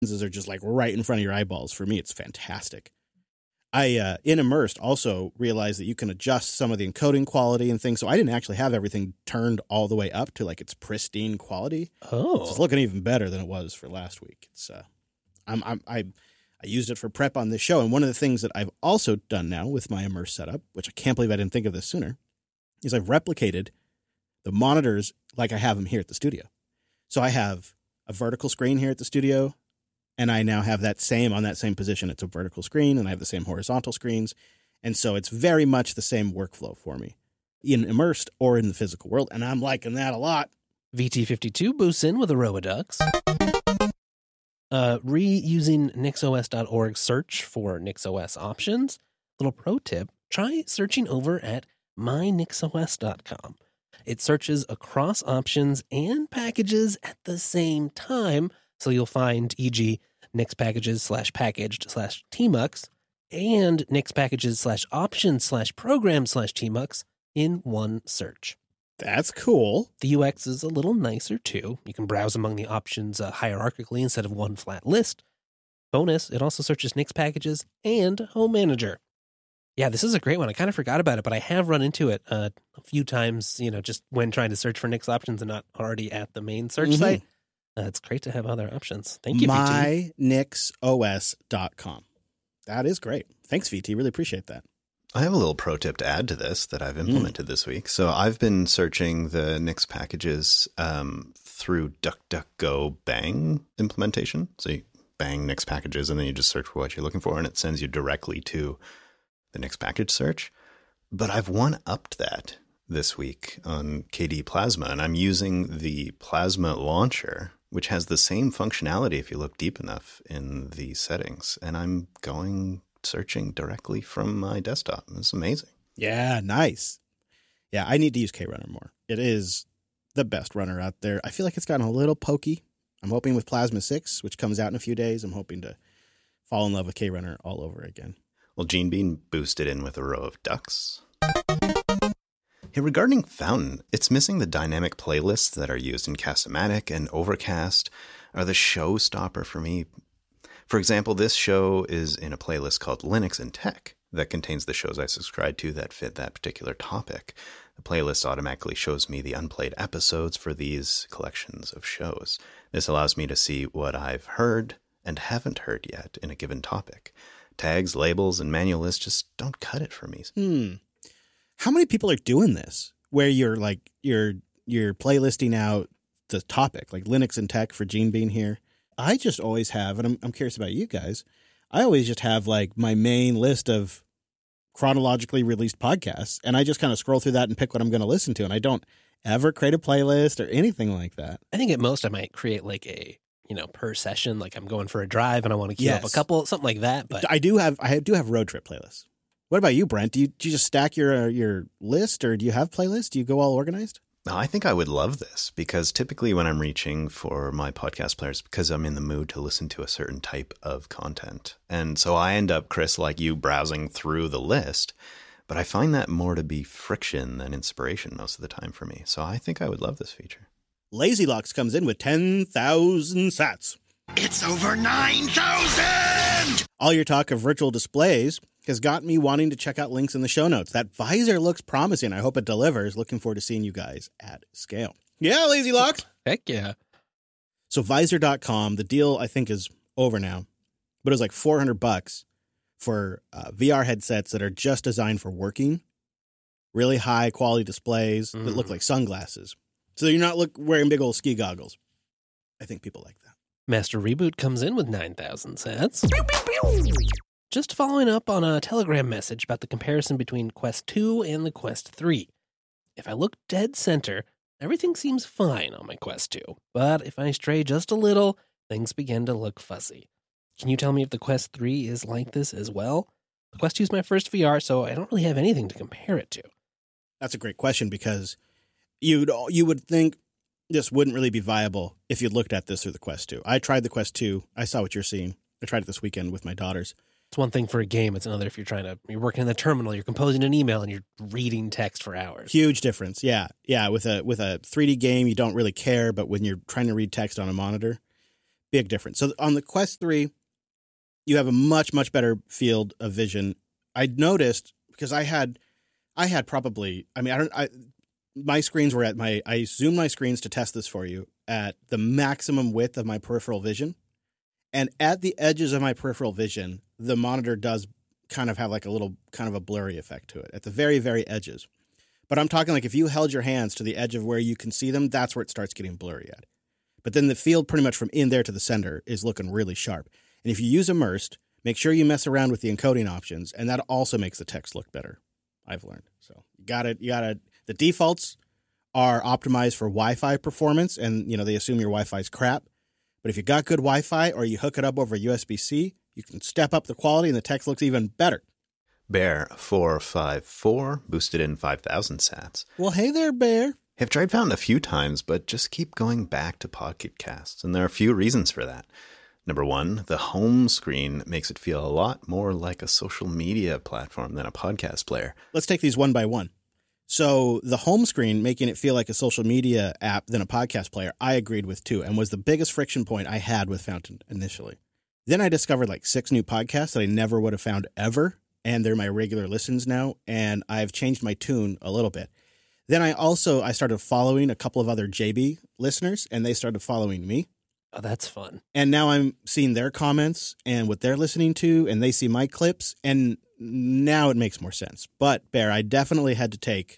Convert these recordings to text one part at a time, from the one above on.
lenses are just like right in front of your eyeballs. For me, it's fantastic. I, in Immersed, also realized that you can adjust some of the encoding quality and things. So I didn't actually have everything turned all the way up to like its pristine quality. Oh, So it's looking even better than it was for last week. It's I used it for prep on this show, and one of the things that I've also done now with my Immersed setup, which I can't believe I didn't think of this sooner, is I've replicated the monitors like I have them here at the studio. So I have a vertical screen here at the studio, and I now have that same on that same position. It's a vertical screen, and I have the same horizontal screens. And so it's very much the same workflow for me in Immersed or in the physical world. And I'm liking that a lot. VT52 boosts in with a Robodux. Reusing NixOS.org search for NixOS options. Little pro tip, try searching over at mynixos.com. It searches across options and packages at the same time. So you'll find, e.g., Nix packages /packaged/tmux and Nix packages /options/program/tmux in one search. That's cool. The UX is a little nicer too. You can browse among the options hierarchically instead of one flat list. Bonus, it also searches Nix packages and Home Manager. Yeah, this is a great one. I kind of forgot about it, but I have run into it a few times, just when trying to search for Nix options and not already at the main search site. It's great to have other options. Thank you, VT. mynixos.com. That is great. Thanks, VT. Really appreciate that. I have a little pro tip to add to this that I've implemented this week. So I've been searching the Nix packages through DuckDuckGo Bang implementation. So you bang Nix packages, and then you just search for what you're looking for, and it sends you directly to the Nix package search. But I've one-upped that this week on KD Plasma, and I'm using the Plasma launcher, which has the same functionality if you look deep enough in the settings. And I'm searching directly from my desktop. It's amazing. Yeah, nice. Yeah, I need to use KRunner more. It is the best runner out there. I feel like it's gotten a little pokey. I'm hoping with Plasma 6, which comes out in a few days, I'm hoping to fall in love with KRunner all over again. Well, Gene Bean boosted in with a row of ducks. Hey, regarding Fountain, it's missing the dynamic playlists that are used in Castamatic, and Overcast are the showstopper for me. For example, this show is in a playlist called Linux and Tech that contains the shows I subscribe to that fit that particular topic. The playlist automatically shows me the unplayed episodes for these collections of shows. This allows me to see what I've heard and haven't heard yet in a given topic. Tags, labels, and manual lists just don't cut it for me. How many people are doing this where you're playlisting out the topic, like Linux and Tech for Gene Bean here? I just always have, and I'm curious about you guys, I always just have like my main list of chronologically released podcasts, and I just kind of scroll through that and pick what I'm going to listen to, and I don't ever create a playlist or anything like that. I think at most I might create like a, per session, like I'm going for a drive and I want to queue up a couple, something like that. But I do have road trip playlists. What about you, Brent? Do you just stack your list, or do you have playlists? Do you go all organized? No, I think I would love this, because typically when I'm reaching for my podcast players, because I'm in the mood to listen to a certain type of content. And so I end up, Chris, like you, browsing through the list. But I find that more to be friction than inspiration most of the time for me. So I think I would love this feature. Lazy Locks comes in with 10,000 sats. It's over 9,000! All your talk of virtual displays has got me wanting to check out links in the show notes. That visor looks promising. I hope it delivers. Looking forward to seeing you guys at scale. Yeah, Lazy Locks. Heck yeah. So visor.com, the deal I think is over now, but it was like $400 for VR headsets that are just designed for working. Really high quality displays that look like sunglasses. So you're not wearing big old ski goggles. I think people like that. Master Reboot comes in with 9,000 sats. Just following up on a Telegram message about the comparison between Quest 2 and the Quest 3. If I look dead center, everything seems fine on my Quest 2. But if I stray just a little, things begin to look fuzzy. Can you tell me if the Quest 3 is like this as well? The Quest 2 is my first VR, so I don't really have anything to compare it to. That's a great question, because you would think this wouldn't really be viable if you looked at this through the Quest 2. I tried the Quest 2. I saw what you're seeing. I tried it this weekend with my daughters. It's one thing for a game. It's another if you're working in the terminal, you're composing an email, and you're reading text for hours. Huge difference. Yeah. Yeah. With a 3D game, you don't really care, but when you're trying to read text on a monitor, Big difference. So on the Quest 3, you have a much, much better field of vision. I noticed because I had probably, my screens were I zoomed my screens to test this for you at the maximum width of my peripheral vision. And at the edges of my peripheral vision, the monitor does kind of have like a little kind of a blurry effect to it at the very, very edges. But I'm talking like if you held your hands to the edge of where you can see them, that's where it starts getting blurry at. But then the field pretty much from in there to the center is looking really sharp. And if you use Immersed, make sure you mess around with the encoding options, and that also makes the text look better, I've learned. So you got it. The defaults are optimized for Wi-Fi performance, and they assume your Wi-Fi is crap. But if you got good Wi-Fi or you hook it up over USB-C, you can step up the quality and the text looks even better. Bear 454 boosted in 5,000 sats. Well, hey there, Bear. I've tried Fountain a few times, but just keep going back to Pocket Casts, and there are a few reasons for that. Number one, the home screen makes it feel a lot more like a social media platform than a podcast player. Let's take these one by one. So the home screen making it feel like a social media app than a podcast player, I agreed with too, and was the biggest friction point I had with Fountain initially. Then I discovered like 6 new podcasts that I never would have found ever, and they're my regular listens now, and I've changed my tune a little bit. Then I started following a couple of other JB listeners, and they started following me. Oh, that's fun. And now I'm seeing their comments and what they're listening to, and they see my clips, and now it makes more sense. But, Bear, I definitely had to take,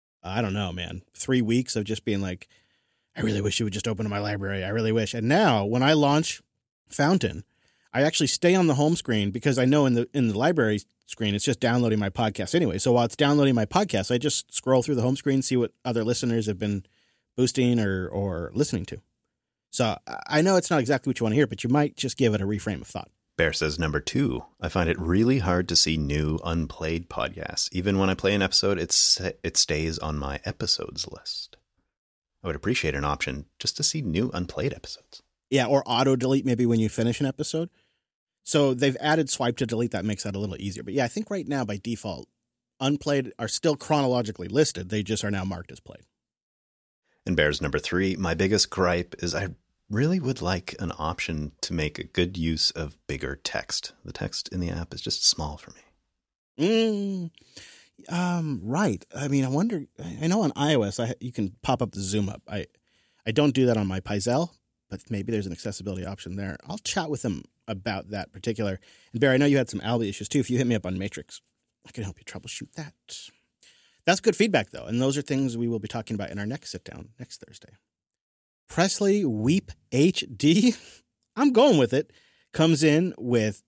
3 weeks of just being like, I really wish you would just open to my library. I really wish. And now, when I launch Fountain, I actually stay on the home screen because I know in the library screen, it's just downloading my podcast anyway. So while it's downloading my podcast, I just scroll through the home screen, see what other listeners have been boosting or listening to. So I know it's not exactly what you want to hear, but you might just give it a reframe of thought. Bear says, number 2, I find it really hard to see new unplayed podcasts. Even when I play an episode, it stays on my episodes list. I would appreciate an option just to see new unplayed episodes. Yeah, or auto-delete maybe when you finish an episode. So they've added swipe to delete. That makes that a little easier. But yeah, I think right now by default, unplayed are still chronologically listed. They just are now marked as played. And Bear's number 3, my biggest gripe is I really would like an option to make a good use of bigger text. The text in the app is just small for me. Right. I mean, I wonder, I know on iOS you can pop up the zoom up. I don't do that on my Pizel, but maybe there's an accessibility option there. I'll chat with them about that particular. And Bear, I know you had some Albi issues too. If you hit me up on Matrix, I can help you troubleshoot that. That's good feedback though. And those are things we will be talking about in our next sit down next Thursday. Presley Weep HD, I'm going with it, comes in with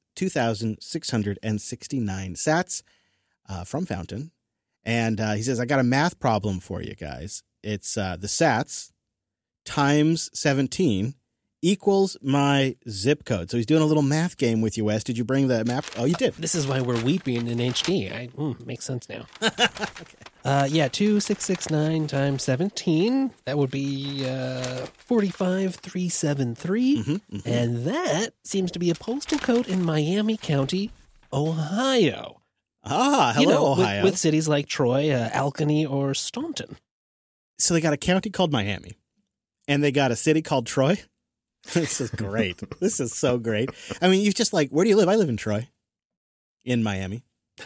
2,669 sats from Fountain. And he says, I got a math problem for you guys. It's the sats times 17 equals my zip code. So he's doing a little math game with you, Wes. Did you bring the map? Oh, you did. This is why we're weeping in HD. Makes sense now. Okay. 2,669 times 17. That would be 45,373. And that seems to be a postal code in Miami County, Ohio. Ah, hello, Ohio. With cities like Troy, Alkeny, or Staunton. So they got a county called Miami, and they got a city called Troy. This is great. This is so great. I mean, you've just like, where do you live? I live in Troy, in Miami.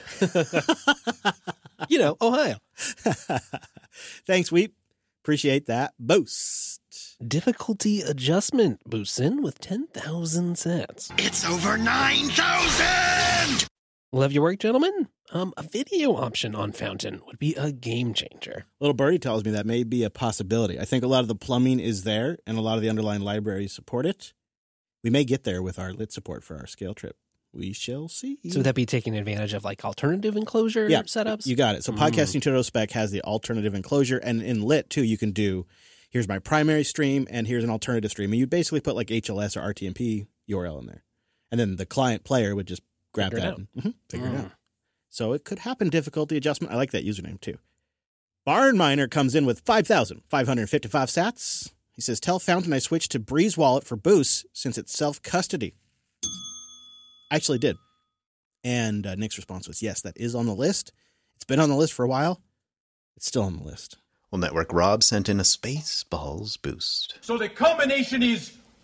Ohio. Thanks, Weep. Appreciate that. Boost. Difficulty adjustment boosts in with 10,000 sats. It's over 9,000! Love your work, gentlemen. A video option on Fountain would be a game changer. Little Birdie tells me that may be a possibility. I think a lot of the plumbing is there, and a lot of the underlying libraries support it. We may get there with our lit support for our scale trip. We shall see. So would that be taking advantage of like alternative enclosure setups? You got it. So Podcasting Tutorial Spec has the alternative enclosure, and in lit too, you can do, here's my primary stream, and here's an alternative stream. And you basically put like HLS or RTMP URL in there. And then the client player would just grab that and figure it out. So it could happen, difficulty adjustment. I like that username too. Barn Miner comes in with 5,555 sats. He says, tell Fountain I switched to Breeze Wallet for boosts since it's self-custody. I actually did. And Nick's response was, yes, that is on the list. It's been on the list for a while. It's still on the list. Well, Network Rob sent in a Spaceballs boost. So the combination is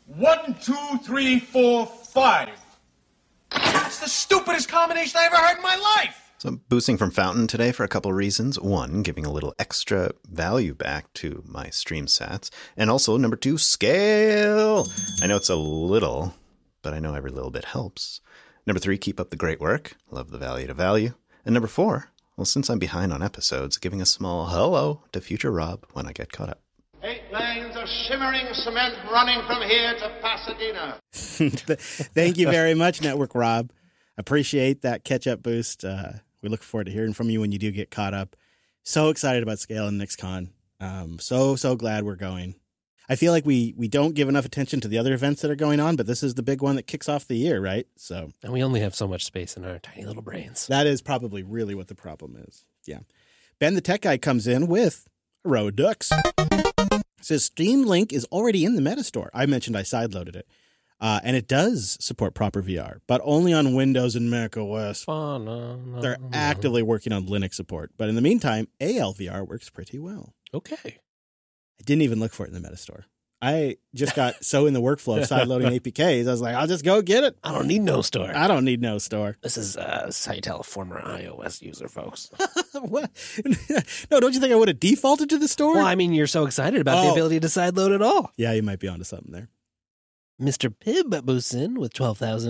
1, 2, 3, 4, 5. That's the stupidest combination I ever heard in my life. So I'm boosting from Fountain today for a couple reasons. One, giving a little extra value back to my stream sats. And also, number two, scale. I know it's a little, but I know every little bit helps. Number three, keep up the great work. Love the value to value. And number four, well, since I'm behind on episodes, giving a small hello to future Rob when I get caught up. 8 lanes of shimmering cement running from here to Pasadena. Thank you very much, Network Rob. Appreciate that catch-up boost. We look forward to hearing from you when you do get caught up. So excited about Scale and NixCon. So glad we're going. I feel like we don't give enough attention to the other events that are going on, but this is the big one that kicks off the year, right? So, And we only have so much space in our tiny little brains. that is probably really what the problem is. Yeah. Ben the Tech Guy comes in with a row of ducks. Says Steam Link is already in the Metastore. I mentioned I sideloaded it. And it does support proper VR, but only on Windows and Mac OS. They're actively working on Linux support. But in the meantime, ALVR works pretty well. Okay. I didn't even look for it in the Metastore. I just got so in the workflow of sideloading APKs, I was like, I'll just go get it. I don't need no store. I don't need no store. This is how you tell a former iOS user, folks. What? No, don't you think I would have defaulted to the store? Well, I mean, you're so excited about the ability to sideload it all. Yeah, you might be onto something there. Mr. Pibb boosts in with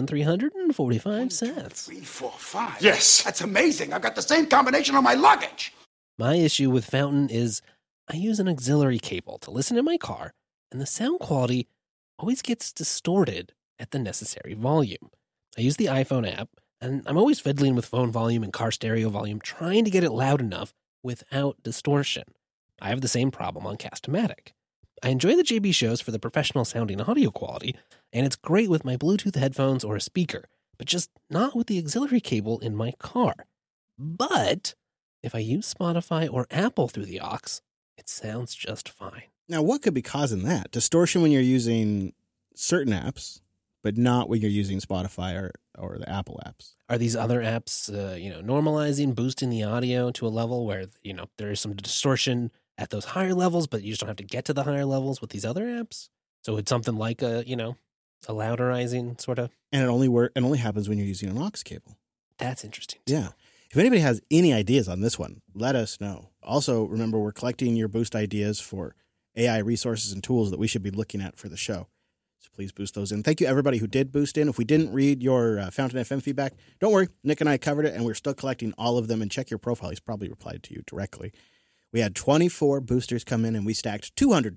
12,345 cents. 3, 4, 5. Yes, that's amazing. I've got the same combination on my luggage. My issue with Fountain is I use an auxiliary cable to listen in my car, and the sound quality always gets distorted at the necessary volume. I use the iPhone app, and I'm always fiddling with phone volume and car stereo volume, trying to get it loud enough without distortion. I have the same problem on Cast-O-Matic. I enjoy the JB shows for the professional sounding audio quality, and it's great with my Bluetooth headphones or a speaker, but just not with the auxiliary cable in my car. But if I use Spotify or Apple through the aux, it sounds just fine. Now, what could be causing that? Distortion when you're using certain apps, but not when you're using Spotify or the Apple apps. Are these other apps, normalizing, boosting the audio to a level where, there is some distortion at those higher levels, but you just don't have to get to the higher levels with these other apps? So it's something like a louderizing sort of. And it only happens when you're using an aux cable. That's interesting too. Yeah. If anybody has any ideas on this one, let us know. Also, remember, we're collecting your boost ideas for AI resources and tools that we should be looking at for the show. So please boost those in. Thank you, everybody who did boost in. If we didn't read your Fountain FM feedback, don't worry. Nick and I covered it, and we're still collecting all of them. And check your profile. He's probably replied to you directly. We had 24 boosters come in, and we stacked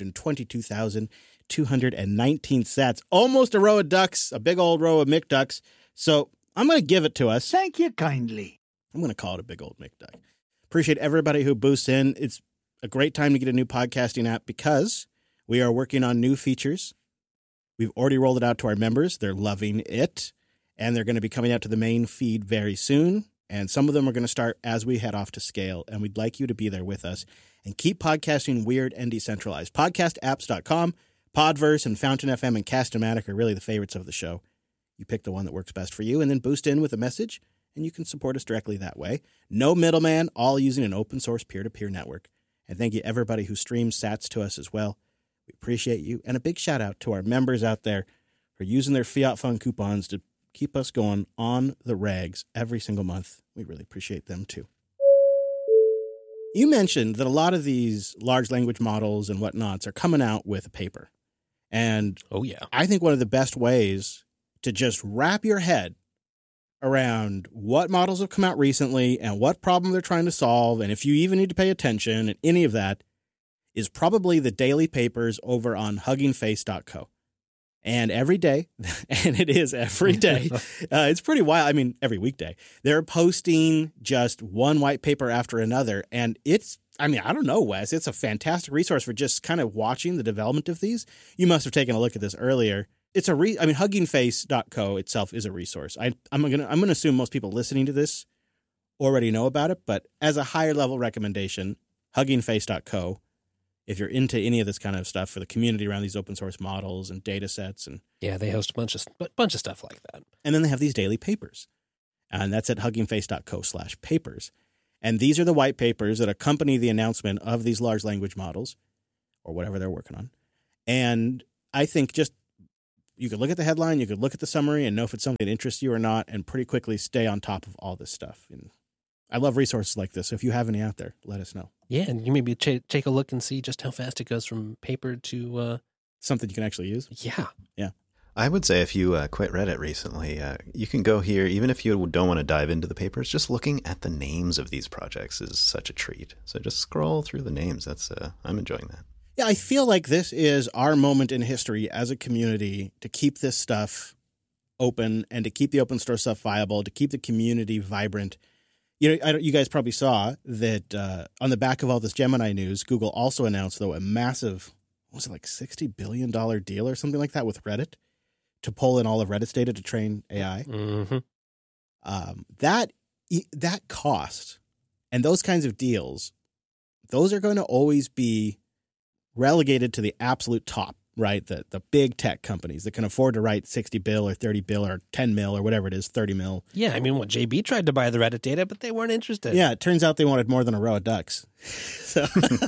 222,219 sats. Almost a row of ducks, a big old row of McDucks. So I'm going to give it to us. Thank you kindly. I'm going to call it a big old McDuck. Appreciate everybody who boosts in. It's a great time to get a new podcasting app because we are working on new features. We've already rolled it out to our members. They're loving it, and they're going to be coming out to the main feed very soon. And some of them are going to start as we head off to Scale, and we'd like you to be there with us and keep podcasting weird and decentralized. Podcastapps.com, Podverse, and Fountain FM and Cast-O-Matic are really the favorites of the show. You pick the one that works best for you, and then boost in with a message, and you can support us directly that way. No middleman, all using an open-source peer-to-peer network. And thank you, everybody who streams sats to us as well. We appreciate you. And a big shout-out to our members out there for using their Fiat Fund coupons to keep us going on the rags every single month. We really appreciate them, too. You mentioned that a lot of these large language models and whatnots are coming out with a paper. And oh, yeah. I think one of the best ways to just wrap your head around what models have come out recently and what problem they're trying to solve, and if you even need to pay attention and any of that, is probably the daily papers over on huggingface.co. And every day, and it is every day, it's pretty wild. I mean, every weekday, they're posting just one white paper after another. And I don't know, Wes, it's a fantastic resource for just kind of watching the development of these. You must have taken a look at this earlier. It's huggingface.co itself is a resource. I'm gonna assume most people listening to this already know about it, but as a higher level recommendation, huggingface.co. If you're into any of this kind of stuff for the community around these open source models and data sets. And yeah, they host a bunch of stuff like that. And then they have these daily papers. And that's at huggingface.co/papers. And these are the white papers that accompany the announcement of these large language models or whatever they're working on. And I think just you could look at the headline, you could look at the summary and know if it's something that interests you or not, and pretty quickly stay on top of all this stuff. And I love resources like this. So if you have any out there, let us know. Yeah, and you maybe take a look and see just how fast it goes from paper to... something you can actually use. Yeah. Yeah. I would say if you quit Reddit recently, you can go here, even if you don't want to dive into the papers, just looking at the names of these projects is such a treat. So just scroll through the names. I'm enjoying that. Yeah, I feel like this is our moment in history as a community to keep this stuff open and to keep the open source stuff viable, to keep the community vibrant. You know, you guys probably saw that on the back of all this Gemini news, Google also announced, though, a massive, what was it, like $60 billion deal or something like that with Reddit to pull in all of Reddit's data to train AI. Mm-hmm. That cost and those kinds of deals, those are going to always be relegated to the absolute top, right? The big tech companies that can afford to write 60 bill or 30 bill or 10 mil or whatever it is, 30 mil. Yeah, I mean, JB tried to buy the Reddit data, but they weren't interested. Yeah, it turns out they wanted more than a row of ducks. So,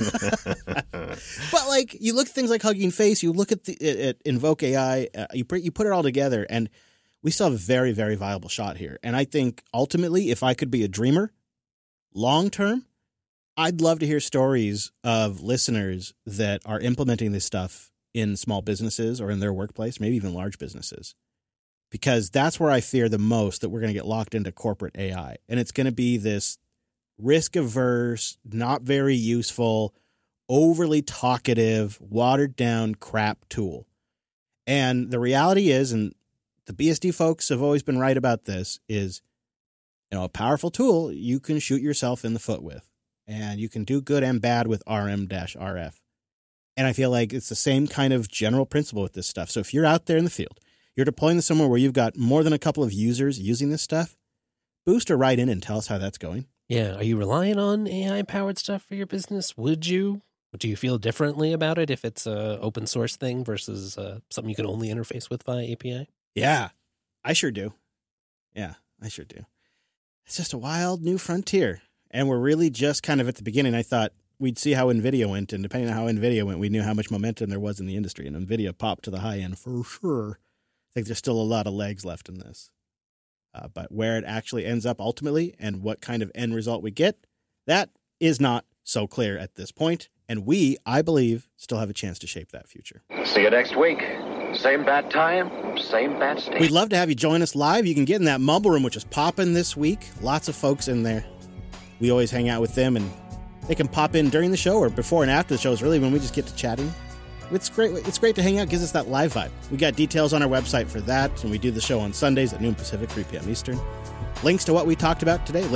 but like, you look at things like Hugging Face, you look at Invoke AI, you put it all together, and we still have a very, very viable shot here. And I think ultimately, if I could be a dreamer, long term, I'd love to hear stories of listeners that are implementing this stuff in small businesses or in their workplace, maybe even large businesses, because that's where I fear the most that we're going to get locked into corporate AI. And it's going to be this risk-averse, not very useful, overly talkative, watered-down crap tool. And the reality is, and the BSD folks have always been right about this, is, you know, a powerful tool you can shoot yourself in the foot with. And you can do good and bad with RM-RF. And I feel like it's the same kind of general principle with this stuff. So if you're out there in the field, you're deploying this somewhere where you've got more than a couple of users using this stuff, boost or write in and tell us how that's going. Yeah. Are you relying on AI-powered stuff for your business? Would you? Do you feel differently about it if it's an open source thing versus something you can only interface with via API? Yeah, I sure do. Yeah, I sure do. It's just a wild new frontier. And we're really just kind of at the beginning. I thought we'd see how NVIDIA went, and depending on how NVIDIA went, we knew how much momentum there was in the industry, and NVIDIA popped to the high end for sure. I think there's still a lot of legs left in this. But where it actually ends up ultimately and what kind of end result we get, that is not so clear at this point. And we, I believe, still have a chance to shape that future. See you next week. Same bad time, same bad station. We'd love to have you join us live. You can get in that Mumble Room, which is popping this week. Lots of folks in there. We always hang out with them, and they can pop in during the show or before and after the show is really when we just get to chatting. It's great. It's great to hang out. It gives us that live vibe. We got details on our website for that, and we do the show on Sundays at noon Pacific, 3 p.m. Eastern. Links to what we talked about today,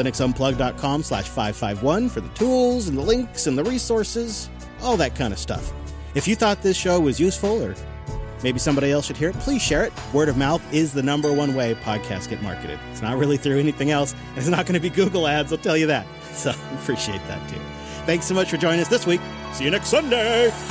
linuxunplug.com/551 for the tools and the links and the resources, all that kind of stuff. If you thought this show was useful or maybe somebody else should hear it, please share it. Word of mouth is the #1 way podcasts get marketed. It's not really through anything else, and it's not going to be Google ads, I'll tell you that. So appreciate that, too. Thanks so much for joining us this week. See you next Sunday.